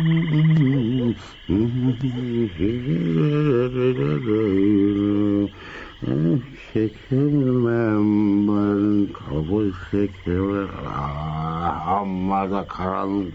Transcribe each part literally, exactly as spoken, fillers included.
Çekemem ben kabul çekemem. Amma da karanlık.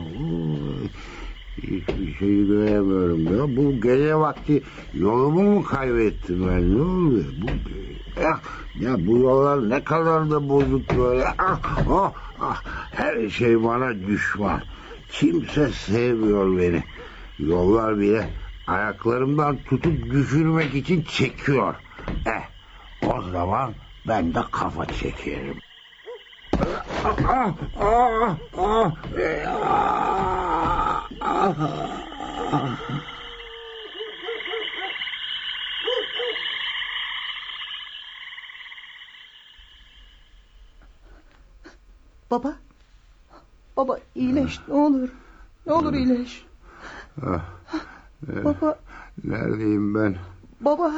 Hiçbir şey göremiyorum ya. Bu gece vakti yolumu mu kaybettim ben? Ne oluyor? Bu, ya, ya bu yollar ne kadar da bozuk böyle. Ah, ah, ah. Her şey bana düşman. Kimse sevmiyor beni. Yollar bile ayaklarımdan tutup düşürmek için çekiyor. Eh, o zaman ben de kafa çekerim. Ah, ah, ah, ah, ah, ah. Baba. Baba iyileş ne olur. Ne olur iyileş. Ah, e, Baba. Neredeyim ben? Baba.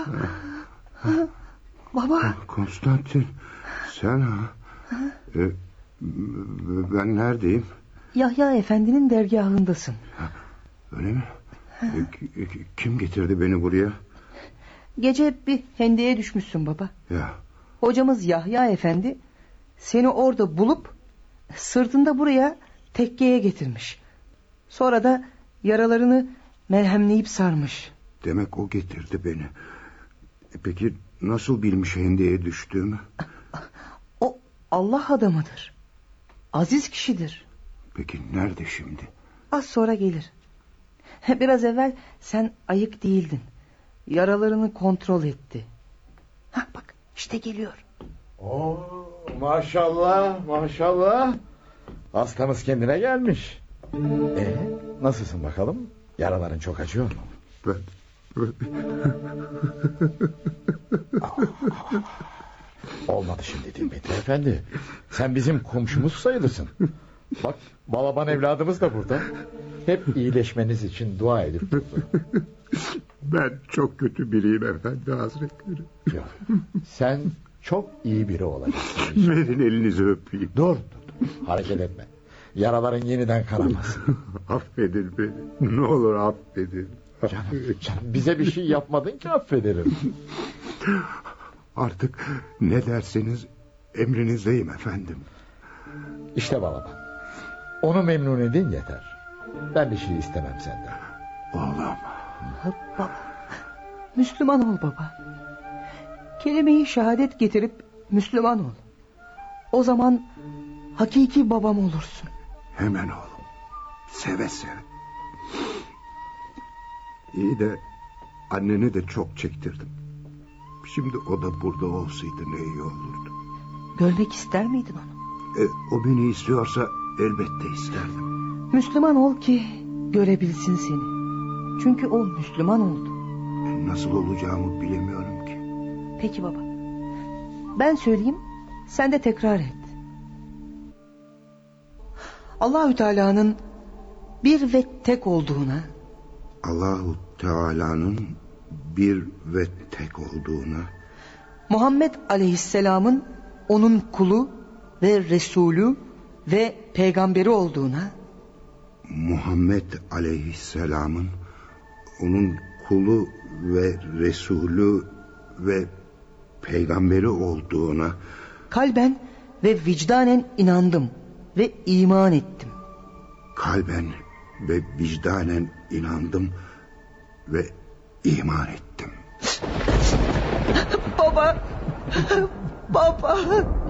Baba. Ah, Konstantin, sen ha? E, ben neredeyim? Yahya Efendi'nin dergahındasın. Öyle mi? E, kim getirdi beni buraya? Gece bir hendeye düşmüşsün baba. Ya. Hocamız Yahya Efendi seni orada bulup sırtında buraya tekkeye getirmiş. Sonra da yaralarını merhemleyip sarmış. Demek o getirdi beni. E peki nasıl bilmiş hendeye düştüğümü? O Allah adamıdır. Aziz kişidir. Peki nerede şimdi? Az sonra gelir. Biraz evvel sen ayık değildin. Yaralarını kontrol etti. Hah bak işte geliyor. Oo, maşallah maşallah. Hastamız kendine gelmiş. Ee, nasılsın bakalım? Yaraların çok acıyor mu? Ben... Olmadı şimdi Dilmetri Efendi. Sen bizim komşumuz sayılırsın. Bak balaban evladımız da burada. Hep iyileşmeniz için dua edip durdu. Ben çok kötü biriyim efendi hazretleri. Yok, sen çok iyi biri olacaksın. Verin elinizi öpeyim. Dur, dur, dur. Hareket etme. Yaraların yeniden kanamasın. Affedin beni. Ne olur affedin. Canım, canım bize bir şey yapmadın ki affederim. Artık ne derseniz emrinizdeyim efendim. İşte balaban. Onu memnun edin yeter. Ben bir şey istemem senden. Oğlum. Baba. Müslüman ol baba. Kelime-i şehadet getirip Müslüman ol. O zaman hakiki babam olursun. Hemen oğlum. Seve seve. İyi de anneni de çok çektirdim. Şimdi o da burada olsaydı ne iyi olurdu. Görmek ister miydin onu? E, o beni istiyorsa elbette isterdim. Müslüman ol ki görebilsin seni. Çünkü o Müslüman oldu. E, nasıl olacağımı bilemiyorum ki. Peki baba. Ben söyleyeyim, sen de tekrar et. Allahü Teala'nın bir ve tek olduğuna, Allahu Teala'nın bir ve tek olduğuna, Muhammed Aleyhisselam'ın onun kulu ve Resulü ve peygamberi olduğuna, Muhammed Aleyhisselam'ın onun kulu ve Resulü ve peygamberi olduğuna kalben ve vicdanen inandım ve iman ettim. Kalben ve vicdanen inandım ve iman ettim. Baba, baba.